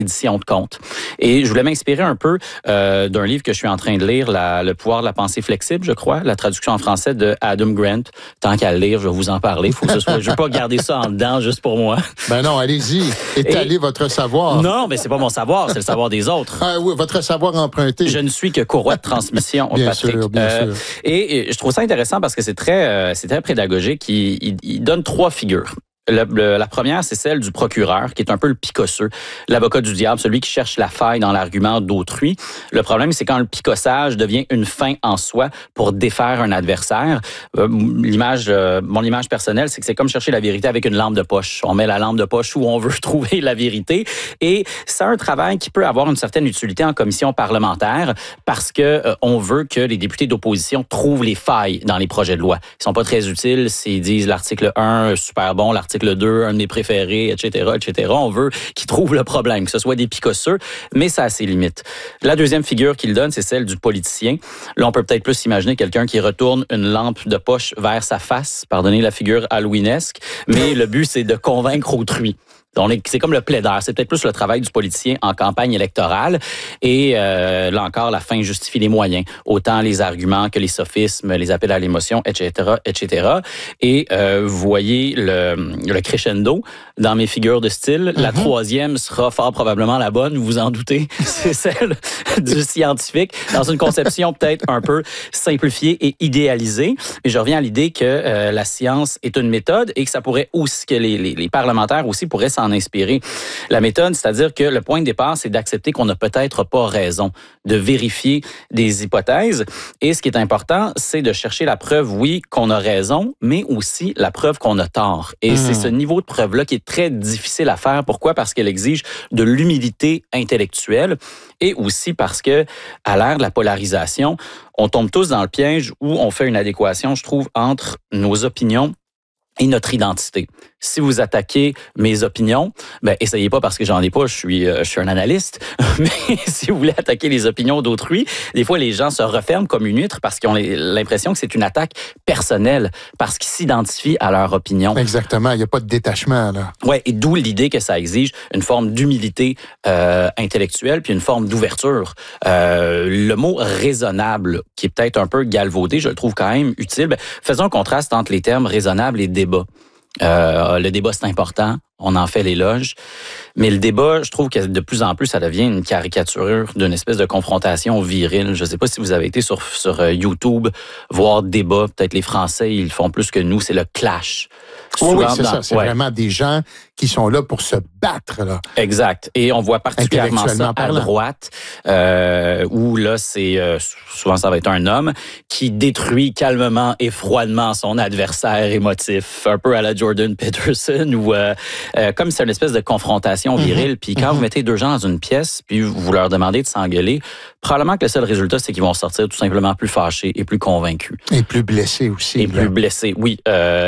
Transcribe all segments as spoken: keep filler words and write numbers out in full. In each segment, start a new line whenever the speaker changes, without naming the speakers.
édition de comptes. Et je voulais m'inspirer un peu euh, d'un livre que je suis en train de lire, la, Le pouvoir de la pensée flexible, je crois, la traduction en français de Adam Grant. Tant qu'à le lire, je vais vous en parler. Faut que ce soit, je ne veux pas garder ça en dedans juste pour moi.
Ben non, allez-y, étalez Et, votre savoir.
Non, mais c'est pas mon savoir, c'est le savoir des autres.
Ah oui, votre savoir emprunté.
Je ne suis que courroie de transmission,
bien
Patrick.
Sûr, bien euh, sûr.
Et, et je trouve ça intéressant parce que c'est très, euh, c'est très pédagogique. Il, il, il donne trois figures. Le, le, la première, c'est celle du procureur, qui est un peu le picosseux, l'avocat du diable, celui qui cherche la faille dans l'argument d'autrui. Le problème, c'est quand le picossage devient une fin en soi pour défaire un adversaire. Euh, l'image, euh, mon image personnelle, c'est que c'est comme chercher la vérité avec une lampe de poche. On met la lampe de poche où on veut trouver la vérité. Et c'est un travail qui peut avoir une certaine utilité en commission parlementaire parce que euh, on veut que les députés d'opposition trouvent les failles dans les projets de loi. Ils sont pas très utiles s'ils disent l'article un, super bon, l'article L'article deux, un de mes préférés, et cetera, et cetera. On veut qu'ils trouvent le problème, que ce soit des picosseux, mais ça a ses limites. La deuxième figure qu'il donne, c'est celle du politicien. Là, on peut peut-être plus imaginer quelqu'un qui retourne une lampe de poche vers sa face, pardonnez la figure halloweenesque, mais le but, c'est de convaincre autrui. On est, c'est comme le plaider. C'est peut-être plus le travail du politicien en campagne électorale. Et euh, là encore, la fin justifie les moyens. Autant les arguments que les sophismes, les appels à l'émotion, et cetera, et cetera. Et euh, vous voyez le, le crescendo dans mes figures de style. Mm-hmm. La troisième sera fort probablement la bonne, vous vous en doutez. C'est celle du scientifique, dans une conception peut-être un peu simplifiée et idéalisée. Et je reviens à l'idée que euh, la science est une méthode et que ça pourrait aussi, que les, les, les parlementaires aussi pourraient s'en en inspirer. La méthode, c'est-à-dire que le point de départ, c'est d'accepter qu'on n'a peut-être pas raison, de vérifier des hypothèses. Et ce qui est important, c'est de chercher la preuve, oui, qu'on a raison, mais aussi la preuve qu'on a tort. Et mmh. c'est ce niveau de preuve-là qui est très difficile à faire. Pourquoi? Parce qu'elle exige de l'humilité intellectuelle et aussi parce que, à l'ère de la polarisation, on tombe tous dans le piège où on fait une adéquation, je trouve, entre nos opinions et notre identité. Si vous attaquez mes opinions, ben essayez pas parce que j'en ai pas, je suis euh, je suis un analyste, mais si vous voulez attaquer les opinions d'autrui, des fois les gens se referment comme une huître parce qu'ils ont l'impression que c'est une attaque personnelle, parce qu'ils s'identifient à leur opinion.
Exactement, il y a pas de détachement là.
Ouais, et d'où l'idée que ça exige une forme d'humilité euh, intellectuelle puis une forme d'ouverture. Euh, le mot raisonnable, qui est peut-être un peu galvaudé, je le trouve quand même utile. Ben, faisons un contraste entre les termes raisonnable et débat. Euh, le débat, c'est important. On en fait l'éloge. Mais le débat, je trouve que de plus en plus, ça devient une caricature d'une espèce de confrontation virile. Je ne sais pas si vous avez été sur, sur YouTube voir débat. Peut-être les Français, ils le font plus que nous. C'est le clash.
Oui, oui, c'est dans, ça. C'est ouais. vraiment des gens qui sont là pour se battre. Là.
Exact. Et on voit particulièrement ça à droite, euh, où là, c'est euh, souvent ça va être un homme qui détruit calmement et froidement son adversaire émotif, un peu à la Jordan Peterson, ou euh, euh, comme c'est une espèce de confrontation virile. Mm-hmm. Puis quand mm-hmm. vous mettez deux gens dans une pièce, puis vous leur demandez de s'engueuler, probablement que le seul résultat, c'est qu'ils vont sortir tout simplement plus fâchés et plus convaincus.
Et plus blessés aussi.
Et là. plus blessés, oui. Euh,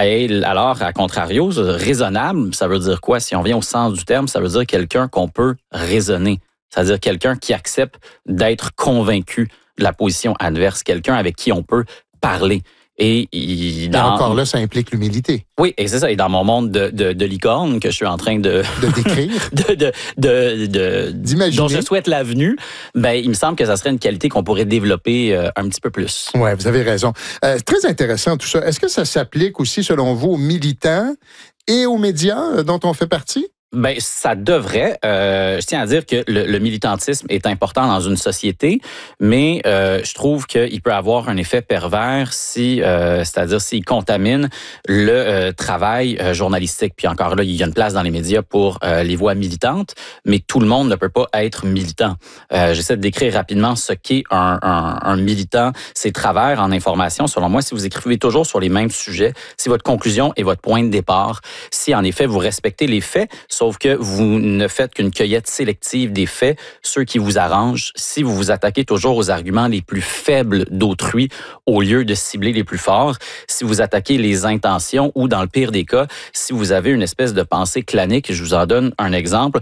alors, à contrario, raisonnable, ça veut dire quoi? Si on vient au sens du terme, ça veut dire quelqu'un qu'on peut raisonner. C'est-à-dire quelqu'un qui accepte d'être convaincu de la position adverse, quelqu'un avec qui on peut parler. Et, il,
dans, et encore là, ça implique l'humilité.
Oui, et c'est ça. Et dans mon monde de, de, de licorne que je suis en train de...
De décrire.
de, de, de, de,
D'imaginer.
Dont je souhaite la venue, ben, il me semble que ça serait une qualité qu'on pourrait développer euh, un petit peu plus.
Oui, vous avez raison. Euh, très intéressant tout ça. Est-ce que ça s'applique aussi, selon vous, aux militants et aux médias dont on fait partie?
Ben, ça devrait. Euh, je tiens à dire que le, le militantisme est important dans une société, mais euh, je trouve qu'il peut avoir un effet pervers si, euh, c'est-à-dire s'il contamine le euh, travail euh, journalistique. Puis encore là, il y a une place dans les médias pour euh, les voix militantes, mais tout le monde ne peut pas être militant. Euh, j'essaie de décrire rapidement ce qu'est un, un, un militant, ses travers en information. Selon moi, si vous écrivez toujours sur les mêmes sujets, si votre conclusion est votre point de départ, si en effet vous respectez les faits, sauf que vous ne faites qu'une cueillette sélective des faits, ceux qui vous arrangent, si vous vous attaquez toujours aux arguments les plus faibles d'autrui au lieu de cibler les plus forts, si vous attaquez les intentions ou, dans le pire des cas, si vous avez une espèce de pensée clanique, je vous en donne un exemple.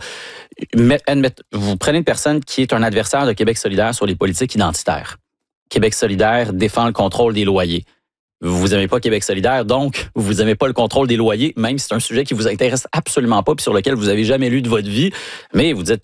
Vous prenez une personne qui est un adversaire de Québec solidaire sur les politiques identitaires. Québec solidaire défend le contrôle des loyers. Vous n'aimez pas Québec solidaire, donc vous n'aimez pas le contrôle des loyers, même si c'est un sujet qui vous intéresse absolument pas puis sur lequel vous avez jamais lu de votre vie, mais vous dites